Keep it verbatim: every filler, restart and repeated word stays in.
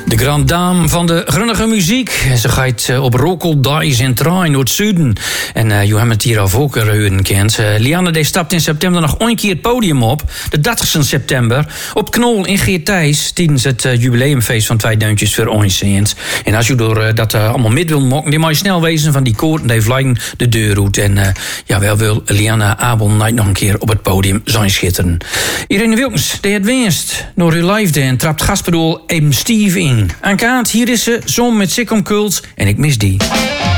De Grand Dame van de grunnige muziek. Ze gaat op Rokel Dice in Trein door het zuiden. En uh, je hebt het hier al ook horen kent. Uh, Lianne die stapt in september nog een keer het podium op. De dertigste september. Op Knol in Geertijs. Tijdens het uh, jubileumfeest van Twee Deuntjes voor Oinseens. En als je door uh, dat uh, allemaal mid wil mokken, die mag je snel wezen van die koorten die vliegen de deur uit. En uh, ja, wel wil Lianne Abel nog een keer op het podium zijn schitteren. Irene Wilkens, die het winst. Door uw live en trapt gaspedoel even Steve in. Aan kaart, hier is ze, zon met Sikkom Kult en ik mis die.